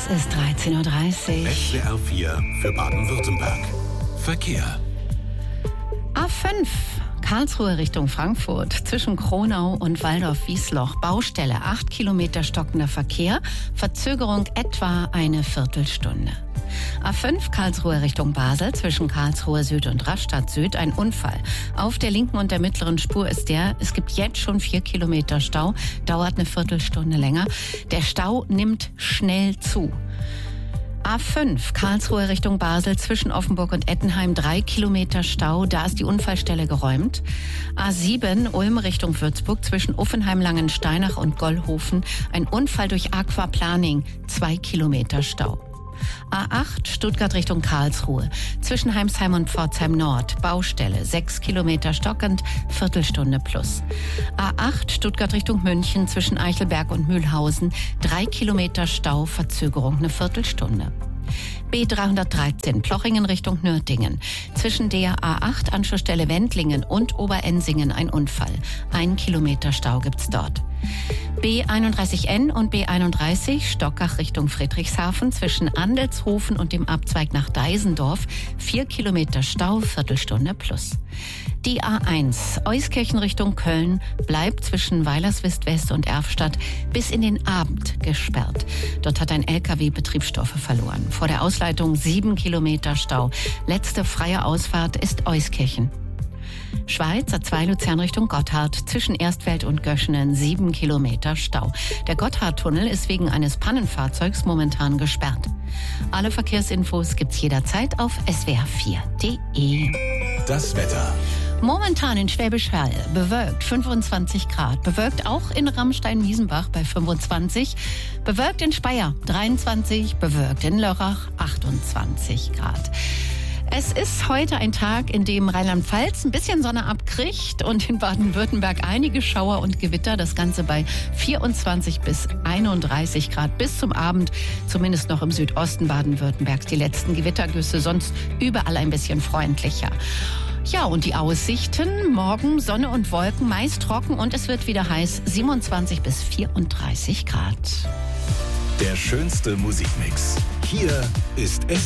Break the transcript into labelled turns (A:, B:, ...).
A: Es ist 13:30 Uhr.
B: SWR 4 für Baden-Württemberg. Verkehr.
A: A5, Karlsruhe Richtung Frankfurt, zwischen Kronau und Waldorf-Wiesloch. Baustelle, 8 Kilometer stockender Verkehr, Verzögerung etwa eine Viertelstunde. A5, Karlsruhe Richtung Basel, zwischen Karlsruhe Süd und Rastatt Süd, ein Unfall. Auf der linken und der mittleren Spur ist es gibt jetzt schon 4 Kilometer Stau, dauert eine Viertelstunde länger. Der Stau nimmt schnell zu. A5, Karlsruhe Richtung Basel, zwischen Offenburg und Ettenheim, 3 Kilometer Stau, da ist die Unfallstelle geräumt. A7, Ulm Richtung Würzburg, zwischen Uffenheim, Langensteinach und Gollhofen, ein Unfall durch Aquaplaning, 2 Kilometer Stau. A8, Stuttgart Richtung Karlsruhe, zwischen Heimsheim und Pforzheim Nord, Baustelle, 6 Kilometer stockend, Viertelstunde plus. A8, Stuttgart Richtung München, zwischen Eichelberg und Mühlhausen, 3 Kilometer Stau, Verzögerung eine Viertelstunde. B313, Plochingen Richtung Nürtingen, zwischen der A8 Anschlussstelle Wendlingen und Oberensingen ein Unfall, 1 Kilometer Stau gibt's dort. B31N und B31 Stockach Richtung Friedrichshafen, zwischen Andelshofen und dem Abzweig nach Deisendorf, 4 Kilometer Stau, Viertelstunde plus. Die A1 Euskirchen Richtung Köln bleibt zwischen Weilerswist-West und Erfstadt bis in den Abend gesperrt. Dort hat ein LKW Betriebsstoffe verloren. Vor der Ausleitung 7 Kilometer Stau. Letzte freie Ausfahrt ist Euskirchen. Schweiz, A2 Luzern Richtung Gotthard, zwischen Erstfeld und Göschenen 7 Kilometer Stau. Der Gotthardtunnel ist wegen eines Pannenfahrzeugs momentan gesperrt. Alle Verkehrsinfos gibt's jederzeit auf swr4.de.
B: Das Wetter.
A: Momentan in Schwäbisch Hall bewölkt 25 Grad, bewölkt auch in Ramstein-Miesenbach bei 25, bewölkt in Speyer 23, bewölkt in Lörrach 28 Grad. Es ist heute ein Tag, in dem Rheinland-Pfalz ein bisschen Sonne abkriegt und in Baden-Württemberg einige Schauer und Gewitter. Das Ganze bei 24 bis 31 Grad bis zum Abend, zumindest noch im Südosten Baden-Württembergs. Die letzten Gewittergüsse, sonst überall ein bisschen freundlicher. Ja, und die Aussichten: morgen Sonne und Wolken, meist trocken und es wird wieder heiß, 27 bis 34 Grad.
B: Der schönste Musikmix. Hier ist